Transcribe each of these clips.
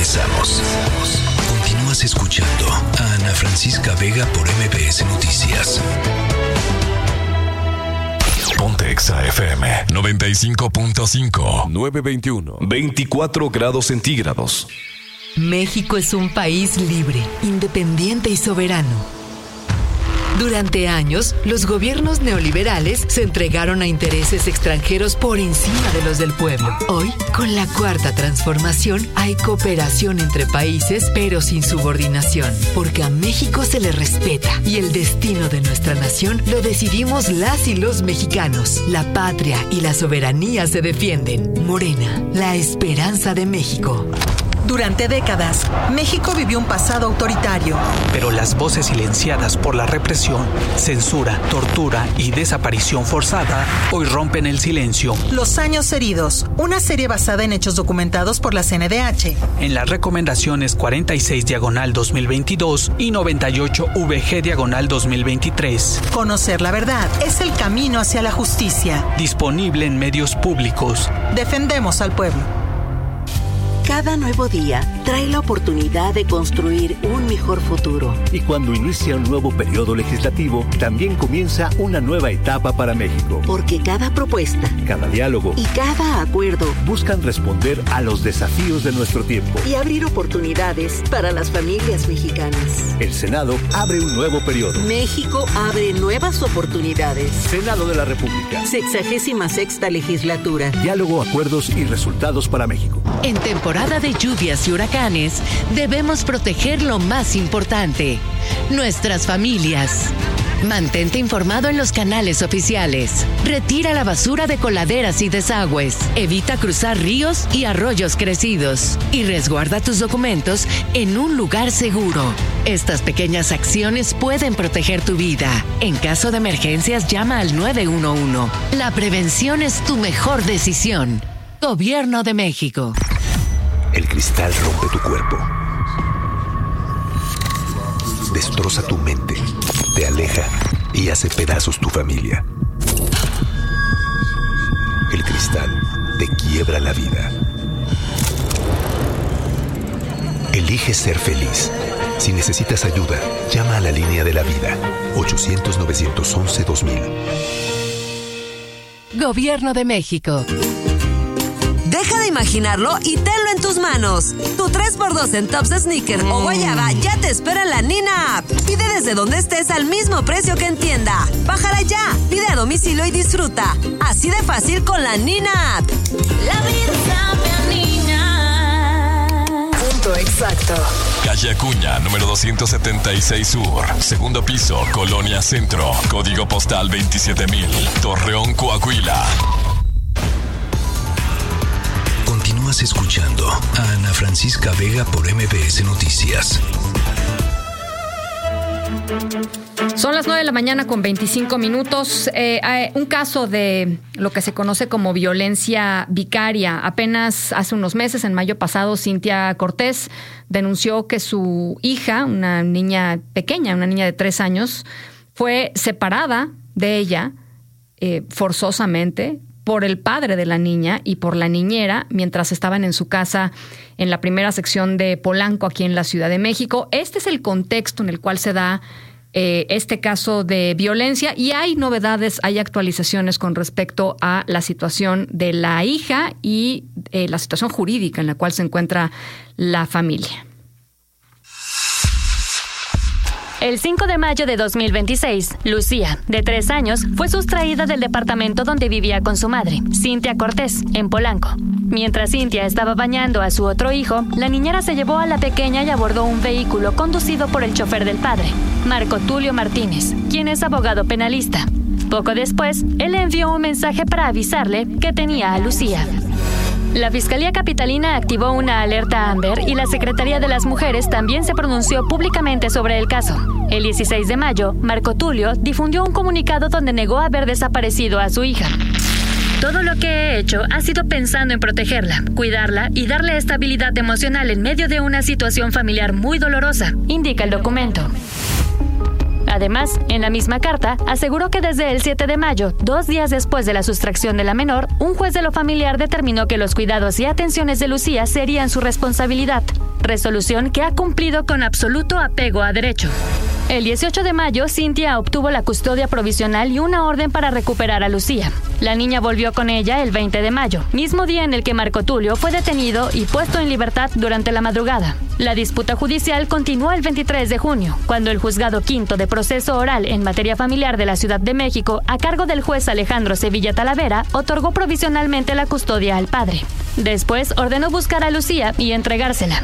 Regresamos. Continúas escuchando a Ana Francisca Vega por MBS Noticias. Ponte Exa FM 95.5. 921. 24 grados centígrados. México es un país libre, independiente y soberano. Durante años, los gobiernos neoliberales se entregaron a intereses extranjeros por encima de los del pueblo. Hoy, con la Cuarta Transformación, hay cooperación entre países, pero sin subordinación, porque a México se le respeta y el destino de nuestra nación lo decidimos las y los mexicanos. La patria y la soberanía se defienden. Morena, la esperanza de México. Durante décadas, México vivió un pasado autoritario. Pero las voces silenciadas por la represión, censura, tortura y desaparición forzada hoy rompen el silencio. Los Años Heridos, una serie basada en hechos documentados por la CNDH. En las recomendaciones 46/2022 y 98/VG/2023. Conocer la verdad es el camino hacia la justicia. Disponible en medios públicos. Defendemos al pueblo. Cada nuevo día trae la oportunidad de construir un mejor futuro. Y cuando inicia un nuevo periodo legislativo, también comienza una nueva etapa para México. Porque cada propuesta, cada diálogo y cada acuerdo buscan responder a los desafíos de nuestro tiempo y abrir oportunidades para las familias mexicanas. El Senado abre un nuevo periodo. México abre nuevas oportunidades. Senado de la República. 66ª legislatura. Diálogo, acuerdos y resultados para México. En temporada de lluvias y huracanes, debemos proteger lo más importante, nuestras familias. Mantente informado en los canales oficiales. Retira la basura de coladeras y desagües. Evita cruzar ríos y arroyos crecidos. Y resguarda tus documentos en un lugar seguro. Estas pequeñas acciones pueden proteger tu vida. En caso de emergencias, llama al 911. La prevención es tu mejor decisión. Gobierno de México. El cristal rompe tu cuerpo. Destroza tu mente. Te aleja y hace pedazos tu familia. El cristal te quiebra la vida. Elige ser feliz. Si necesitas ayuda, llama a la línea de la vida. 800-911-2000. Gobierno de México. Deja de imaginarlo y tenlo en tus manos. Tu 3x2 en tops de sneaker o guayaba ya te espera en la Nina App. Pide desde donde estés al mismo precio que en tienda. Bájala ya, pide a domicilio y disfruta. Así de fácil con la Nina App. La vida sabe a niña. Punto exacto. Calle Acuña, número 276 Sur. Segundo piso, Colonia Centro. Código postal 27000. Torreón, Coahuila. Continúas escuchando a Ana Francisca Vega por MBS Noticias. Son las 9 de la mañana con 25 minutos. Un caso de lo que se conoce como violencia vicaria. Apenas hace unos meses, en mayo pasado, Cintia Cortés denunció que su hija, una niña pequeña, una niña de 3 años, fue separada de ella forzosamente por el padre de la niña y por la niñera mientras estaban en su casa en la primera sección de Polanco, aquí en la Ciudad de México. Este es el contexto en el cual se da este caso de violencia y hay novedades, hay actualizaciones con respecto a la situación de la hija y la situación jurídica en la cual se encuentra la familia. El 5 de mayo de 2026, Lucía, de 3 años, fue sustraída del departamento donde vivía con su madre, Cintia Cortés, en Polanco. Mientras Cintia estaba bañando a su otro hijo, la niñera se llevó a la pequeña y abordó un vehículo conducido por el chofer del padre, Marco Tulio Martínez, quien es abogado penalista. Poco después, él le envió un mensaje para avisarle que tenía a Lucía. La Fiscalía Capitalina activó una alerta Amber y la Secretaría de las Mujeres también se pronunció públicamente sobre el caso. El 16 de mayo, Marco Tulio difundió un comunicado donde negó haber desaparecido a su hija. Todo lo que he hecho ha sido pensando en protegerla, cuidarla y darle estabilidad emocional en medio de una situación familiar muy dolorosa, indica el documento. Además, en la misma carta, aseguró que desde el 7 de mayo, 2 días después de la sustracción de la menor, un juez de lo familiar determinó que los cuidados y atenciones de Lucía serían su responsabilidad. resolución que ha cumplido con absoluto apego a derecho. El 18 de mayo, Cintia obtuvo la custodia provisional y una orden para recuperar a Lucía. La niña volvió con ella el 20 de mayo, mismo día en el que Marco Tulio fue detenido y puesto en libertad durante la madrugada. La disputa judicial continuó el 23 de junio, cuando el Juzgado Quinto de Proceso Oral en Materia Familiar de la Ciudad de México, a cargo del juez Alejandro Sevilla Talavera, otorgó provisionalmente la custodia al padre. Después ordenó buscar a Lucía y entregársela.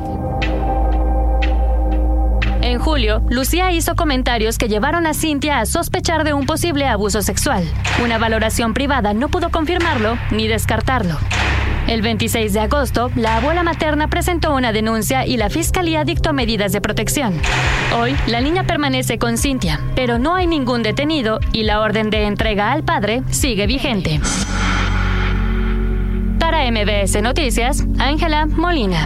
En julio, Lucía hizo comentarios que llevaron a Cintia a sospechar de un posible abuso sexual. Una valoración privada no pudo confirmarlo ni descartarlo. El 26 de agosto, la abuela materna presentó una denuncia y la fiscalía dictó medidas de protección. Hoy, la niña permanece con Cintia, pero no hay ningún detenido y la orden de entrega al padre sigue vigente. Para MBS Noticias, Ángela Molina.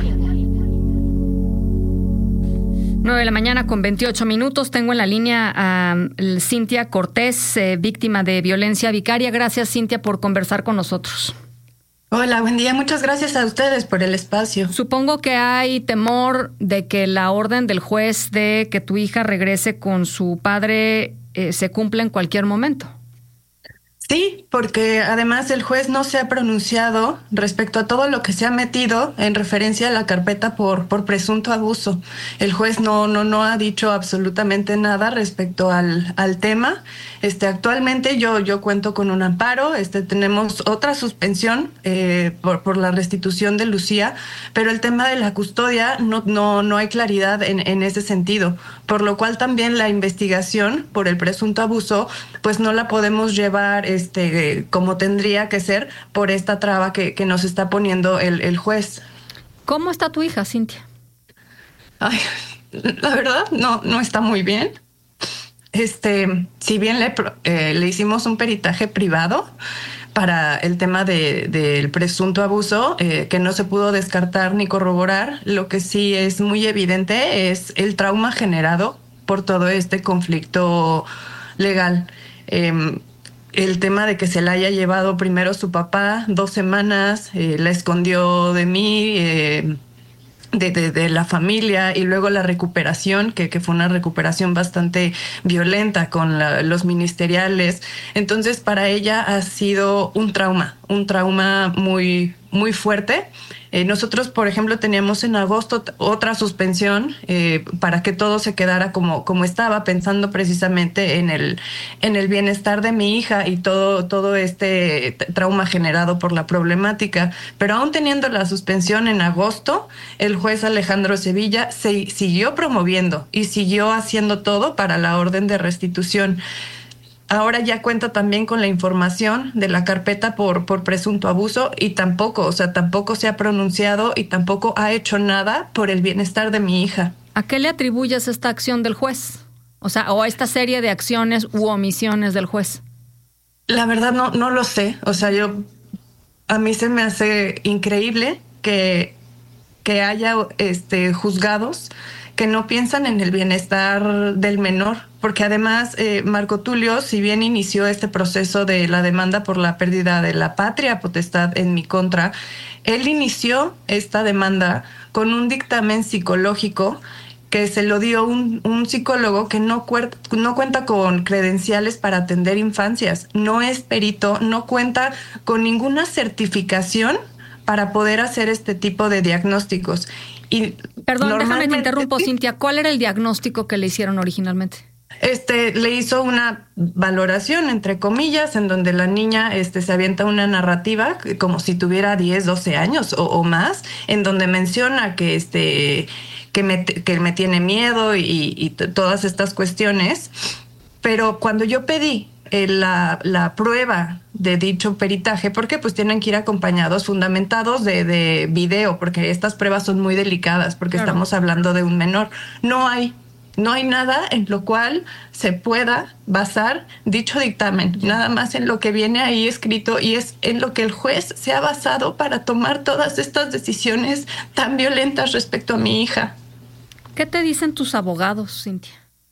9 de la mañana con 28 minutos. Tengo en la línea a Cintia Cortés, víctima de violencia vicaria. Gracias, Cintia, por conversar con nosotros. Hola, buen día. Muchas gracias a ustedes por el espacio. Supongo que hay temor de que la orden del juez de que tu hija regrese con su padre se cumpla en cualquier momento. Sí, porque además el juez no se ha pronunciado respecto a todo lo que se ha metido en referencia a la carpeta por presunto abuso. El juez no ha dicho absolutamente nada respecto al tema. Actualmente yo cuento con un amparo, tenemos otra suspensión por la restitución de Lucía, pero el tema de la custodia no hay claridad en ese sentido, por lo cual también la investigación por el presunto abuso pues no la podemos llevar como tendría que ser por esta traba que nos está poniendo el juez. ¿Cómo está tu hija, Cintia? Ay, la verdad no está muy bien. Si bien le hicimos un peritaje privado para el tema del presunto abuso, que no se pudo descartar ni corroborar, lo que sí es muy evidente es el trauma generado por todo este conflicto legal. El tema de que se la haya llevado primero su papá 2 semanas, la escondió de mí, de la familia, y luego la recuperación, que fue una recuperación bastante violenta con los ministeriales. Entonces, para ella ha sido un trauma muy, muy fuerte. Nosotros, por ejemplo, teníamos en agosto otra suspensión para que todo se quedara como estaba, pensando precisamente en el bienestar de mi hija y todo este trauma generado por la problemática. Pero aún teniendo la suspensión en agosto, el juez Alejandro Sevilla siguió promoviendo y siguió haciendo todo para la orden de restitución. Ahora ya cuenta también con la información de la carpeta por presunto abuso y tampoco se ha pronunciado y tampoco ha hecho nada por el bienestar de mi hija. ¿A qué le atribuyes esta acción del juez? O a esta serie de acciones u omisiones del juez. La verdad no lo sé. A mí se me hace increíble que haya juzgados que no piensan en el bienestar del menor, porque además Marco Tulio, si bien inició este proceso de la demanda por la pérdida de la patria potestad en mi contra, él inició esta demanda con un dictamen psicológico que se lo dio un psicólogo que no cuenta con credenciales para atender infancias, no es perito, no cuenta con ninguna certificación para poder hacer este tipo de diagnósticos. Perdón, déjame te interrumpo, Cintia. ¿Cuál era el diagnóstico que le hicieron originalmente? Le hizo una valoración, entre comillas, en donde la niña se avienta una narrativa como si tuviera 10, 12 años o más, en donde menciona que me tiene miedo y todas estas cuestiones. Pero cuando yo pedí la prueba de dicho peritaje, porque pues tienen que ir acompañados, fundamentados de video, porque estas pruebas son muy delicadas, porque claro, estamos hablando de un menor. No hay nada en lo cual se pueda basar dicho dictamen, nada más en lo que viene ahí escrito, y es en lo que el juez se ha basado para tomar todas estas decisiones tan violentas respecto a mi hija. ¿Qué te dicen tus abogados, Cintia?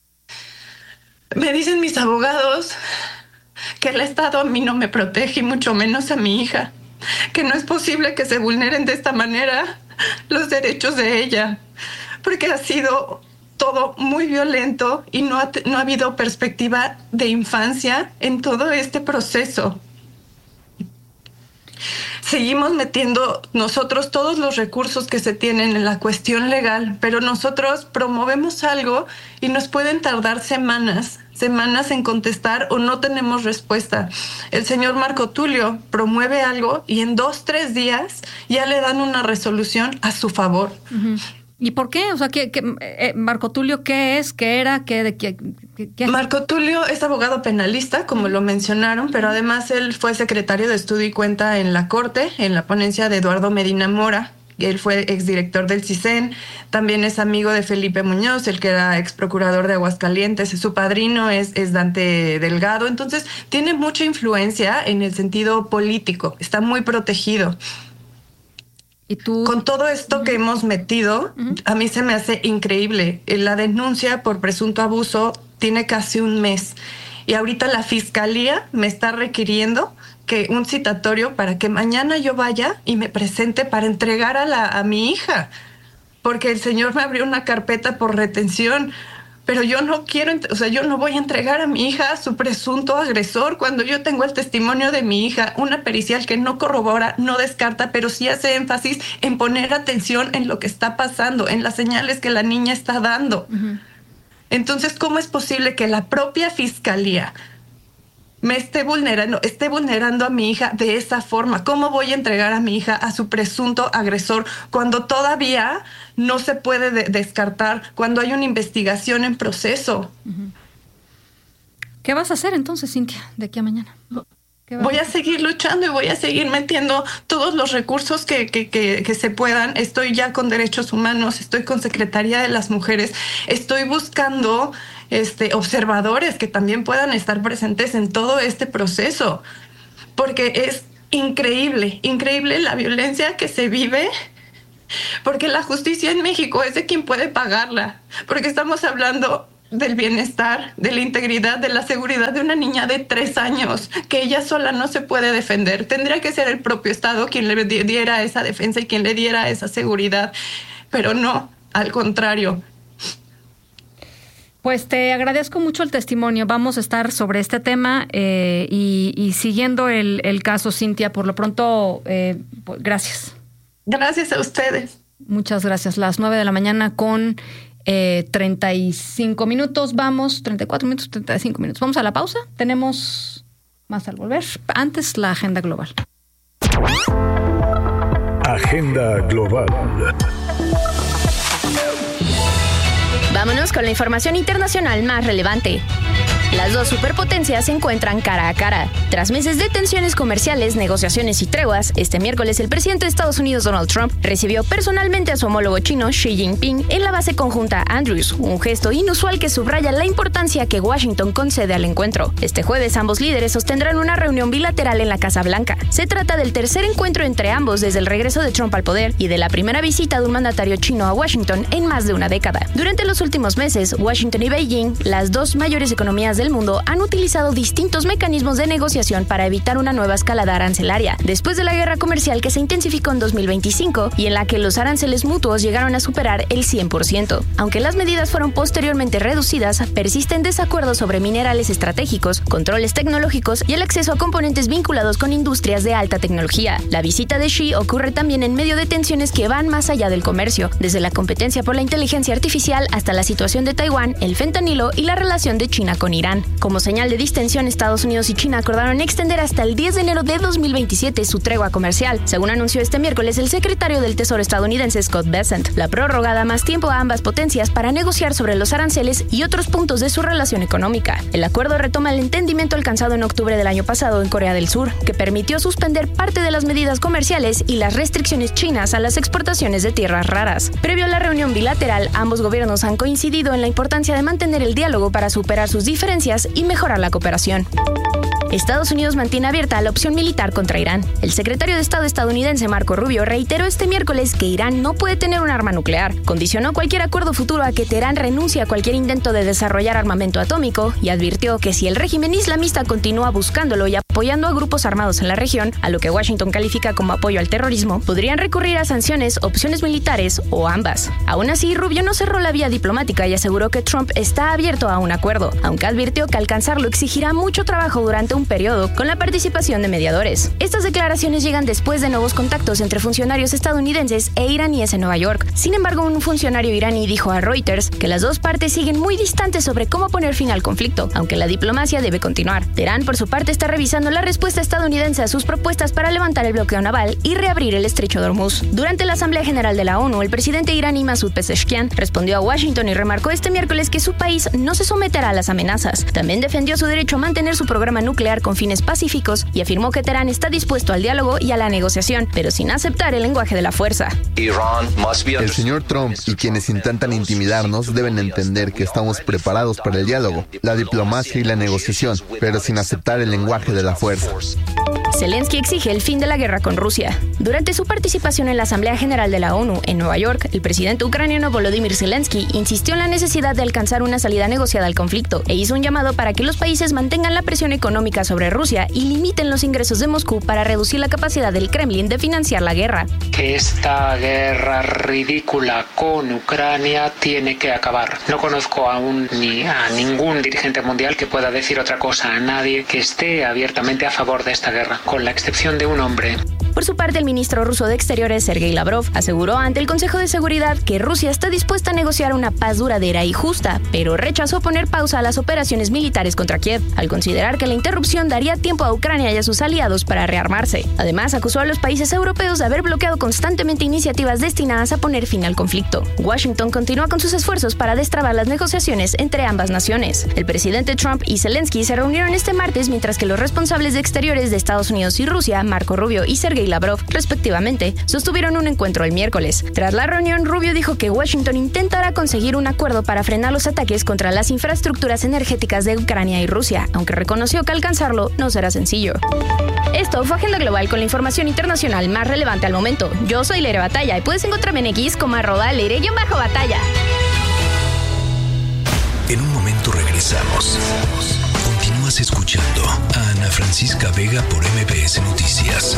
Me dicen mis abogados que el Estado a mí no me protege, y mucho menos a mi hija, que no es posible que se vulneren de esta manera los derechos de ella, porque ha sido todo muy violento y no ha habido perspectiva de infancia en todo este proceso. Seguimos metiendo nosotros todos los recursos que se tienen en la cuestión legal, pero nosotros promovemos algo y nos pueden tardar semanas en contestar o no tenemos respuesta. El señor Marco Tulio promueve algo y en 2-3 días ya le dan una resolución a su favor. Uh-huh. ¿Y por qué? O sea, Marco Tulio, ¿qué es? ¿Qué era? ¿Qué? Marco Tulio es abogado penalista, como lo mencionaron, pero además él fue secretario de Estudio y Cuenta en la Corte, en la ponencia de Eduardo Medina Mora. Él fue exdirector del CISEN, también es amigo de Felipe Muñoz, el que era ex procurador de Aguascalientes. Su padrino es Dante Delgado, entonces tiene mucha influencia en el sentido político, está muy protegido. ¿Y tú? Con todo esto que hemos metido, a mí se me hace increíble. La denuncia por presunto abuso tiene casi un mes y ahorita la fiscalía me está requiriendo que un citatorio para que mañana yo vaya y me presente para entregar a mi hija, porque el señor me abrió una carpeta por retención. Pero yo no quiero, yo no voy a entregar a mi hija a su presunto agresor cuando yo tengo el testimonio de mi hija, una pericial que no corrobora, no descarta, pero sí hace énfasis en poner atención en lo que está pasando, en las señales que la niña está dando. Uh-huh. Entonces, ¿cómo es posible que la propia fiscalía me esté vulnerando a mi hija de esa forma? ¿Cómo voy a entregar a mi hija a su presunto agresor cuando todavía no se puede descartar, cuando hay una investigación en proceso? Uh-huh. ¿Qué vas a hacer entonces, Cintia, de aquí a mañana? Voy a seguir luchando y voy a seguir metiendo todos los recursos que se puedan. Estoy ya con Derechos Humanos, estoy con Secretaría de las Mujeres, estoy buscando observadores que también puedan estar presentes en todo este proceso, porque es increíble la violencia que se vive, porque la justicia en México es de quien puede pagarla, porque estamos hablando del bienestar, de la integridad, de la seguridad de una niña de 3 años, que ella sola no se puede defender. Tendría que ser el propio Estado quien le diera esa defensa y quien le diera esa seguridad, pero no, al contrario. Pues te agradezco mucho el testimonio. Vamos a estar sobre este tema y siguiendo el caso, Cintia. Por lo pronto, gracias. Gracias a ustedes. Muchas gracias. Las 9 de la mañana con 35 minutos. Vamos, 34 minutos, 35 minutos. Vamos a la pausa. Tenemos más al volver. Antes, la agenda global. Agenda global. Vámonos con la información internacional más relevante. Las dos superpotencias se encuentran cara a cara. Tras meses de tensiones comerciales, negociaciones y treguas, este miércoles el presidente de Estados Unidos, Donald Trump, recibió personalmente a su homólogo chino, Xi Jinping, en la base conjunta Andrews, un gesto inusual que subraya la importancia que Washington concede al encuentro. Este jueves, ambos líderes sostendrán una reunión bilateral en la Casa Blanca. Se trata del tercer encuentro entre ambos desde el regreso de Trump al poder y de la primera visita de un mandatario chino a Washington en más de una década. Durante los últimos meses, Washington y Beijing, las dos mayores economías del mundo, han utilizado distintos mecanismos de negociación para evitar una nueva escalada arancelaria, después de la guerra comercial que se intensificó en 2025 y en la que los aranceles mutuos llegaron a superar el 100%. Aunque las medidas fueron posteriormente reducidas, persisten desacuerdos sobre minerales estratégicos, controles tecnológicos y el acceso a componentes vinculados con industrias de alta tecnología. La visita de Xi ocurre también en medio de tensiones que van más allá del comercio, desde la competencia por la inteligencia artificial hasta la situación de Taiwán, el fentanilo y la relación de China con Irán. Como señal de distensión, Estados Unidos y China acordaron extender hasta el 10 de enero de 2027 su tregua comercial, según anunció este miércoles el secretario del Tesoro estadounidense Scott Bessent. La prórroga da más tiempo a ambas potencias para negociar sobre los aranceles y otros puntos de su relación económica. El acuerdo retoma el entendimiento alcanzado en octubre del año pasado en Corea del Sur, que permitió suspender parte de las medidas comerciales y las restricciones chinas a las exportaciones de tierras raras. Previo a la reunión bilateral, ambos gobiernos han coincidido en la importancia de mantener el diálogo para superar sus diferencias y mejorar la cooperación. Estados Unidos mantiene abierta la opción militar contra Irán. El secretario de Estado estadounidense Marco Rubio reiteró este miércoles que Irán no puede tener un arma nuclear. Condicionó cualquier acuerdo futuro a que Teherán renuncie a cualquier intento de desarrollar armamento atómico y advirtió que si el régimen islamista continúa buscándolo y apoyando a grupos armados en la región, a lo que Washington califica como apoyo al terrorismo, podrían recurrir a sanciones, opciones militares o ambas. Aún así, Rubio no cerró la vía diplomática y aseguró que Trump está abierto a un acuerdo, aunque advirtió que alcanzarlo exigirá mucho trabajo durante un periodo con la participación de mediadores. Estas declaraciones llegan después de nuevos contactos entre funcionarios estadounidenses e iraníes en Nueva York. Sin embargo, un funcionario iraní dijo a Reuters que las dos partes siguen muy distantes sobre cómo poner fin al conflicto, aunque la diplomacia debe continuar. Teherán, por su parte, está revisando la respuesta estadounidense a sus propuestas para levantar el bloqueo naval y reabrir el estrecho de Hormuz. Durante la Asamblea General de la ONU, el presidente iraní Masoud Pezeshkian respondió a Washington y remarcó este miércoles que su país no se someterá a las amenazas. También defendió su derecho a mantener su programa nuclear con fines pacíficos y afirmó que Teherán está dispuesto al diálogo y a la negociación, pero sin aceptar el lenguaje de la fuerza. El señor Trump y quienes intentan intimidarnos deben entender que estamos preparados para el diálogo, la diplomacia y la negociación, pero sin aceptar el lenguaje de la fuerza. Zelensky exige el fin de la guerra con Rusia. Durante su participación en la Asamblea General de la ONU en Nueva York, el presidente ucraniano Volodymyr Zelensky insistió en la necesidad de alcanzar una salida negociada al conflicto e hizo un llamado para que los países mantengan la presión económica sobre Rusia y limiten los ingresos de Moscú para reducir la capacidad del Kremlin de financiar la guerra. Que esta guerra ridícula con Ucrania tiene que acabar. No conozco aún ni a ningún dirigente mundial que pueda decir otra cosa, a nadie que esté abiertamente a favor de esta guerra, con la excepción de un hombre. Por su parte, el ministro ruso de Exteriores, Sergei Lavrov, aseguró ante el Consejo de Seguridad que Rusia está dispuesta a negociar una paz duradera y justa, pero rechazó poner pausa a las operaciones militares contra Kiev, al considerar que la interrupción daría tiempo a Ucrania y a sus aliados para rearmarse. Además, acusó a los países europeos de haber bloqueado constantemente iniciativas destinadas a poner fin al conflicto. Washington continúa con sus esfuerzos para destrabar las negociaciones entre ambas naciones. El presidente Trump y Zelensky se reunieron este martes, mientras que los responsables de Exteriores de Estados Unidos y Rusia, Marco Rubio y Sergei Lavrov, respectivamente, sostuvieron un encuentro el miércoles. Tras la reunión, Rubio dijo que Washington intentará conseguir un acuerdo para frenar los ataques contra las infraestructuras energéticas de Ucrania y Rusia, aunque reconoció que alcanzarlo no será sencillo. Esto fue Agenda Global con la información internacional más relevante al momento. Yo soy Leire Batalla y puedes encontrarme en X como @Leire_Batalla. En un momento regresamos. Continúas escuchando a Ana Francisca Vega por MBS Noticias.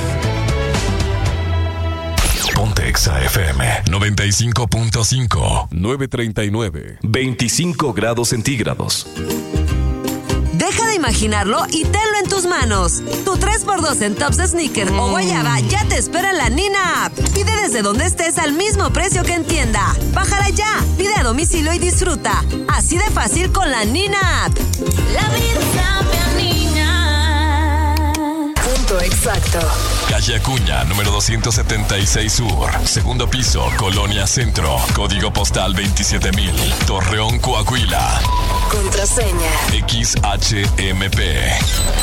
Ponte Exa FM 95.5 939 25 grados centígrados. Deja de imaginarlo y tenlo en tus manos. Tu 3x2 en tops de sneaker o guayaba ya te espera en la Nina App. Pide desde donde estés al mismo precio que en tienda. Bájala ya, pide a domicilio y disfruta. Así de fácil con la Nina App. La vida sabe a niña. Punto exacto. Calle Acuña, número 276 Sur. Segundo piso, Colonia Centro. Código postal 27000. Torreón, Coahuila. Contraseña XHMP.